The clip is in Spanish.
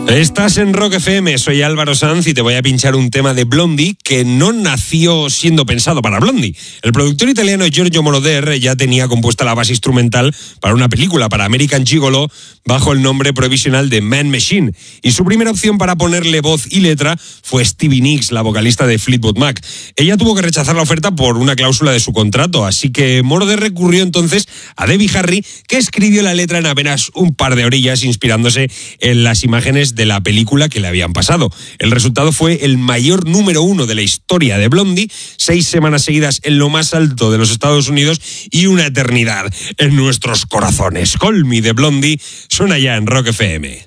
Estás en Rock FM, soy Álvaro Sanz y te voy a pinchar un tema de Blondie que no nació siendo pensado para Blondie. El productor italiano Giorgio Moroder ya tenía compuesta la base instrumental para una película, para American Gigolo, bajo el nombre provisional de Man Machine. Y su primera opción para ponerle voz y letra fue Stevie Nicks, la vocalista de Fleetwood Mac. Ella tuvo que rechazar la oferta por una cláusula de su contrato, así que Moroder recurrió entonces a Debbie Harry, que escribió la letra en apenas un par de orillas, inspirándose en las imágenes de la película que le habían pasado. El resultado fue el mayor número 1 de la historia de Blondie, 6 semanas seguidas en lo más alto de los Estados Unidos y una eternidad en nuestros corazones. Call Me de Blondie suena ya en Rock FM.